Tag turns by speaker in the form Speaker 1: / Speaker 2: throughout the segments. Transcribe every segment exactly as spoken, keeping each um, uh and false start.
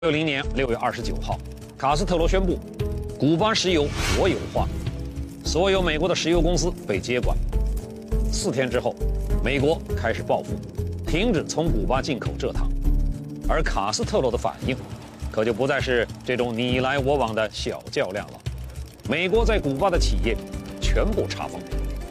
Speaker 1: 六零年六月二十九号，卡斯特罗宣布，古巴石油国有化，所有美国的石油公司被接管。四天之后，美国开始报复，停止从古巴进口蔗糖，而卡斯特罗的反应，可就不再是这种你来我往的小较量了。美国在古巴的企业全部查封，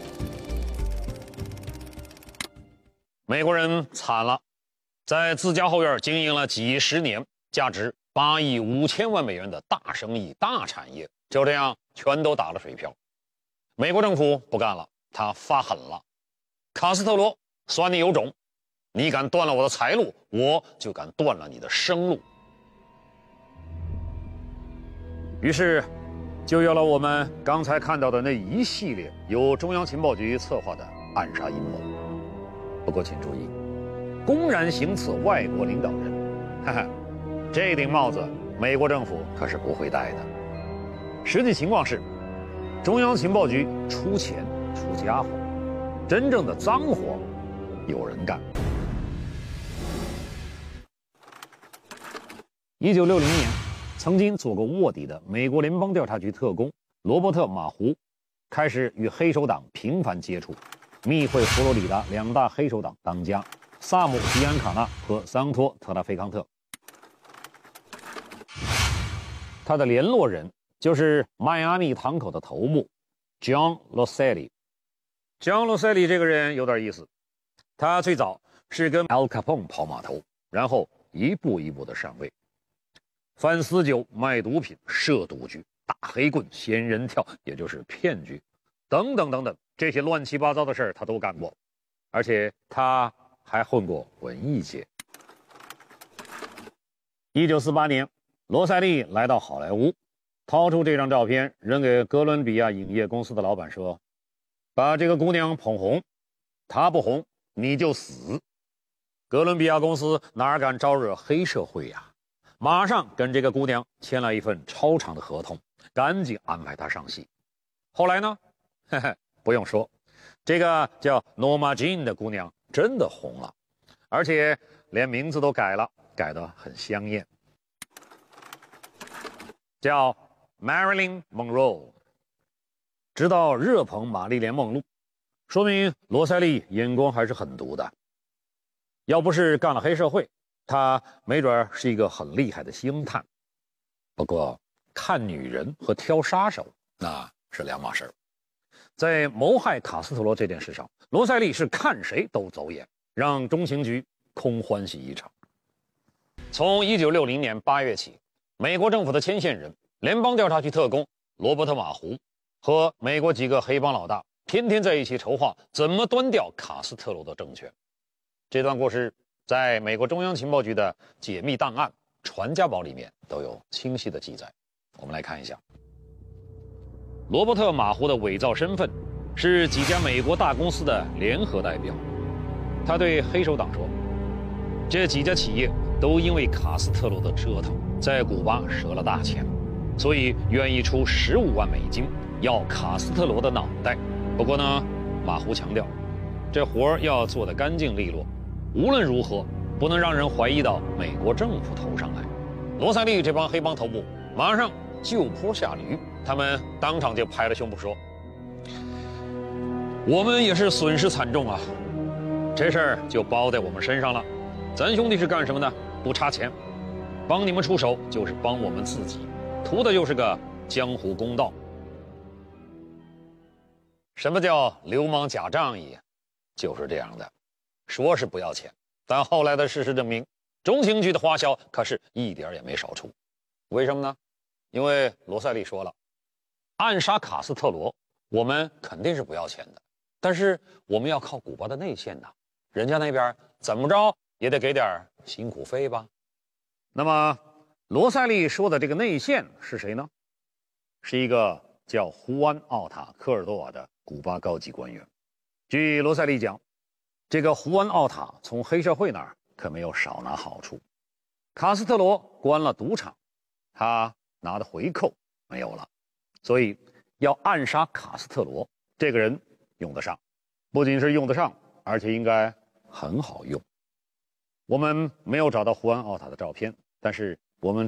Speaker 1: 美国人惨了，在自家后院经营了几十年。价值八亿五千万美元的大生意、大产业，就这样全都打了水漂。美国政府不干了，他发狠了。卡斯特罗，算你有种！你敢断了我的财路，我就敢断了你的生路。于是，就有了我们刚才看到的那一系列由中央情报局策划的暗杀阴谋。不过，请注意，公然行刺外国领导人，哈哈。这顶帽子，美国政府可是不会戴的。实际情况是，中央情报局出钱出家伙，真正的脏活有人干。一九六零年，曾经做过卧底的美国联邦调查局特工罗伯特·马胡，开始与黑手党频繁接触，密会佛罗里达两大黑手党当家萨姆·迪安卡纳和桑托·特拉菲康特。他的联络人就是迈阿密堂口的头目 John Rosselli。John Rosselli 这个人有点意思，他最早是跟 Al Capone 跑码头，然后一步一步的上位，贩私酒、卖毒品、设赌局、打黑棍、仙人跳，也就是骗局，等等等等，这些乱七八糟的事儿他都干过，而且他还混过文艺界。一九四八年。罗塞利来到好莱坞，掏出这张照片，扔给哥伦比亚影业公司的老板说：“把这个姑娘捧红，她不红你就死。”哥伦比亚公司哪敢招惹黑社会呀？马上跟这个姑娘签了一份超长的合同，赶紧安排她上戏。后来呢，嘿嘿，不用说，这个叫诺玛金的姑娘真的红了，而且连名字都改了，改得很香艳。叫 Marilyn Monroe， 直到热捧玛丽莲梦露，说明罗塞利眼光还是很毒的。要不是干了黑社会，他没准是一个很厉害的星探。不过看女人和挑杀手那是两码事。在谋害卡斯特罗这件事上，罗塞利是看谁都走眼，让中情局空欢喜一场。从一九六零年八月起，美国政府的牵线人联邦调查局特工罗伯特·马胡和美国几个黑帮老大天天在一起筹划怎么端掉卡斯特罗的政权。这段故事在美国中央情报局的解密档案传家宝里面都有清晰的记载。我们来看一下，罗伯特·马胡的伪造身份是几家美国大公司的联合代表。他对黑手党说，这几家企业都因为卡斯特罗的折腾，在古巴折了大钱，所以愿意出十五万美金要卡斯特罗的脑袋。不过呢，马胡强调，这活要做得干净利落，无论如何不能让人怀疑到美国政府头上来。罗塞利这帮黑帮头目马上就坡下驴，他们当场就拍了胸脯说：“我们也是损失惨重啊，这事儿就包在我们身上了。咱兄弟是干什么的？不差钱，帮你们出手就是帮我们自己，图的就是个江湖公道。”什么叫流氓假仗义？就是这样的，说是不要钱，但后来的事实证明，中情局的花销可是一点也没少出。为什么呢？因为罗塞利说了，暗杀卡斯特罗我们肯定是不要钱的，但是我们要靠古巴的内线呐，人家那边怎么着也得给点辛苦费吧。那么罗塞利说的这个内线是谁呢？是一个叫胡安·奥塔·科尔多瓦的古巴高级官员。据罗塞利讲，这个胡安·奥塔从黑社会那儿可没有少拿好处。卡斯特罗关了赌场，他拿的回扣没有了，所以要暗杀卡斯特罗这个人用得上，不仅是用得上，而且应该很好用。我们没有找到胡安·奥塔的照片，但是我们